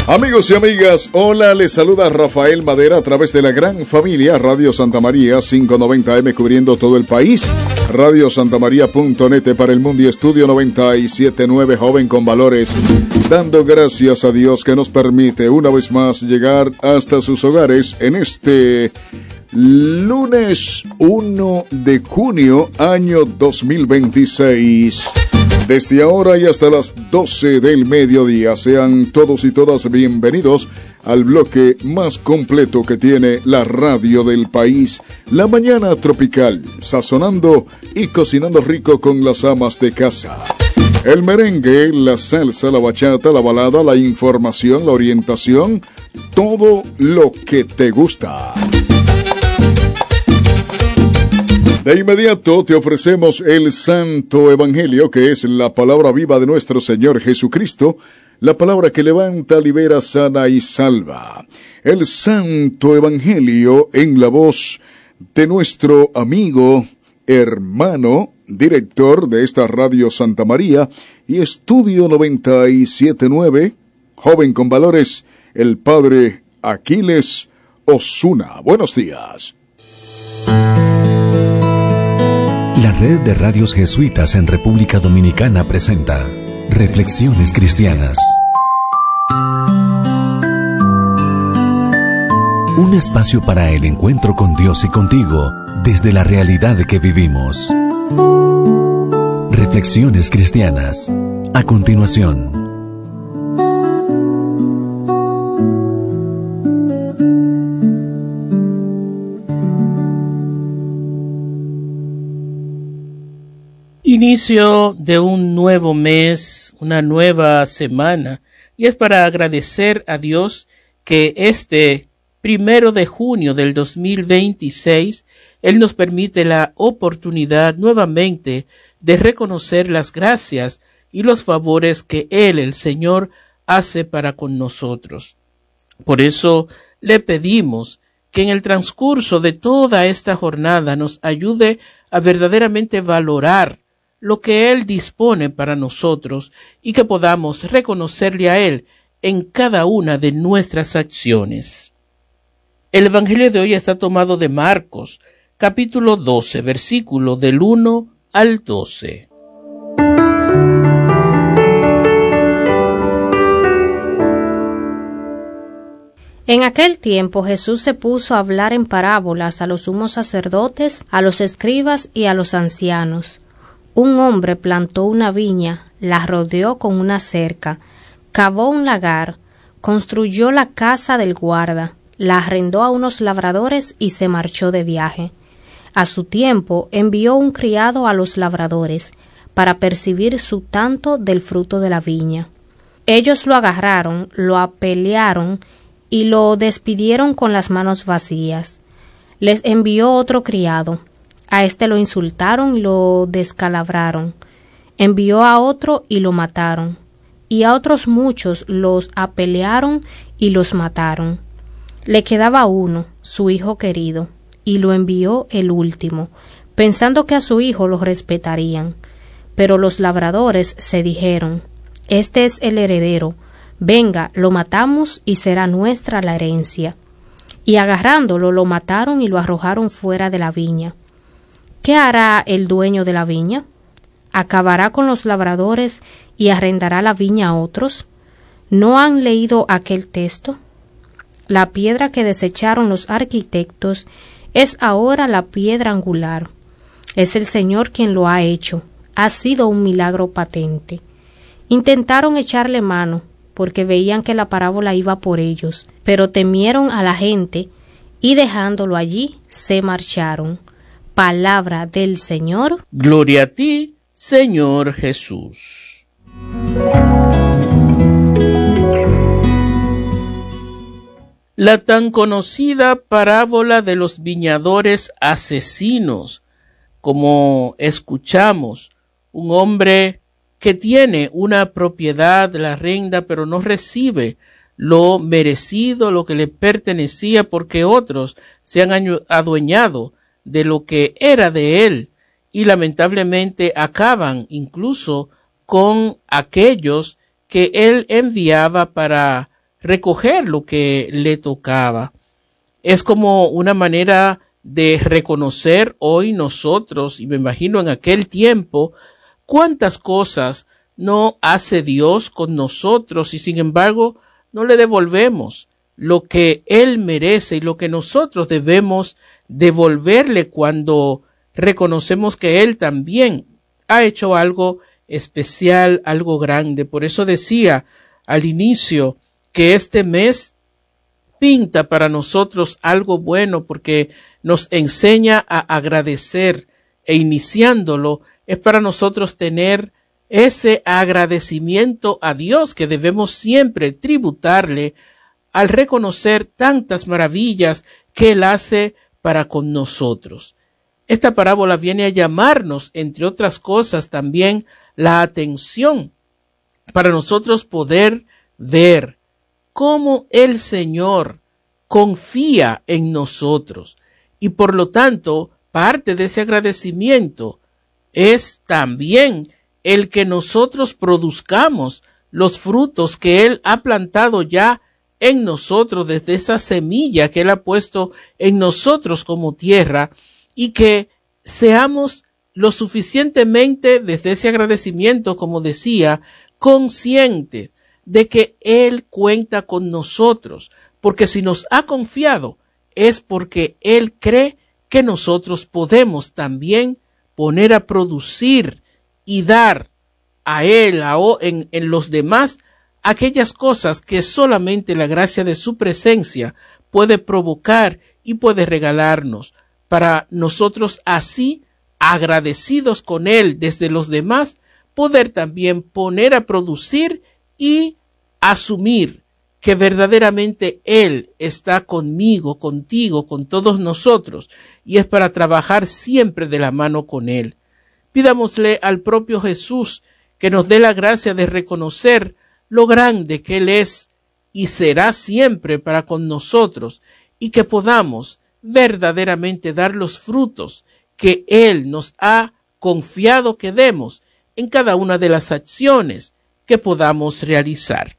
Amigos y amigas, hola, les saluda Rafael Madera a través de la gran familia Radio Santa María 590M cubriendo todo el país, radiosantamaria.net para el mundo y Estudio 97.9 Joven con Valores, dando gracias a Dios que nos permite una vez más llegar hasta sus hogares en este lunes 1 de junio año 2026. Desde ahora y hasta las 12 del mediodía, sean todos y todas bienvenidos al bloque más completo que tiene la radio del país, La Mañana Tropical, sazonando y cocinando rico con las amas de casa. El merengue, la salsa, la bachata, la balada, la información, la orientación, todo lo que te gusta. De inmediato te ofrecemos el Santo Evangelio, que es la palabra viva de nuestro Señor Jesucristo, la palabra que levanta, libera, sana y salva. El Santo Evangelio en la voz de nuestro amigo, hermano, director de esta Radio Santa María y Estudio 97.9, Joven con Valores, el Padre Aquiles Osuna. Buenos días. La Red de Radios Jesuitas en República Dominicana presenta Reflexiones Cristianas. Un espacio para el encuentro con Dios y contigo desde la realidad que vivimos. Reflexiones Cristianas. A continuación. Inicio de un nuevo mes, una nueva semana, y es para agradecer a Dios que este 1 de junio del 2026, Él nos permite la oportunidad nuevamente de reconocer las gracias y los favores que Él, el Señor, hace para con nosotros. Por eso le pedimos que en el transcurso de toda esta jornada nos ayude a verdaderamente valorar lo que Él dispone para nosotros y que podamos reconocerle a Él en cada una de nuestras acciones. El Evangelio de hoy está tomado de Marcos, capítulo 12, versículo del 1 al 12. En aquel tiempo Jesús se puso a hablar en parábolas a los sumos sacerdotes, a los escribas y a los ancianos. Un hombre plantó una viña, la rodeó con una cerca, cavó un lagar, construyó la casa del guarda, la arrendó a unos labradores y se marchó de viaje. A su tiempo envió un criado a los labradores para percibir su tanto del fruto de la viña. Ellos lo agarraron, lo apalearon y lo despidieron con las manos vacías. Les envió otro criado. A este lo insultaron y lo descalabraron. Envió a otro y lo mataron. Y a otros muchos los apalearon y los mataron. Le quedaba uno, su hijo querido, y lo envió el último, pensando que a su hijo lo respetarían. Pero los labradores se dijeron: Este es el heredero, venga, lo matamos y será nuestra la herencia. Y agarrándolo lo mataron y lo arrojaron fuera de la viña. ¿Qué hará el dueño de la viña? ¿Acabará con los labradores y arrendará la viña a otros? ¿No han leído aquel texto? La piedra que desecharon los arquitectos es ahora la piedra angular. Es el Señor quien lo ha hecho. Ha sido un milagro patente. Intentaron echarle mano, porque veían que la parábola iba por ellos, pero temieron a la gente y dejándolo allí se marcharon. Palabra del Señor. Gloria a ti, Señor Jesús. La tan conocida parábola de los viñadores asesinos, como escuchamos, un hombre que tiene una propiedad, la arrenda, pero no recibe lo merecido, lo que le pertenecía, porque otros se han adueñado de lo que era de él, y lamentablemente acaban incluso con aquellos que él enviaba para recoger lo que le tocaba. Es como una manera de reconocer hoy nosotros, y me imagino en aquel tiempo, cuántas cosas no hace Dios con nosotros y sin embargo no le devolvemos lo que Él merece y lo que nosotros debemos devolverle cuando reconocemos que Él también ha hecho algo especial, algo grande. Por eso decía al inicio que este mes pinta para nosotros algo bueno porque nos enseña a agradecer e iniciándolo es para nosotros tener ese agradecimiento a Dios que debemos siempre tributarle al reconocer tantas maravillas que Él hace para con nosotros. Esta parábola viene a llamarnos, entre otras cosas, también la atención para nosotros poder ver cómo el Señor confía en nosotros y por lo tanto parte de ese agradecimiento es también el que nosotros produzcamos los frutos que Él ha plantado ya en nosotros desde esa semilla que Él ha puesto en nosotros como tierra y que seamos lo suficientemente desde ese agradecimiento, como decía, conscientes de que Él cuenta con nosotros, porque si nos ha confiado es porque Él cree que nosotros podemos también poner a producir y dar a Él, en los demás, aquellas cosas que solamente la gracia de su presencia puede provocar y puede regalarnos, para nosotros así, agradecidos con Él desde los demás, poder también poner a producir y asumir que verdaderamente Él está conmigo, contigo, con todos nosotros, y es para trabajar siempre de la mano con Él. Pidámosle al propio Jesús que nos dé la gracia de reconocer lo grande que Él es y será siempre para con nosotros, y que podamos verdaderamente dar los frutos que Él nos ha confiado que demos en cada una de las acciones que podamos realizar.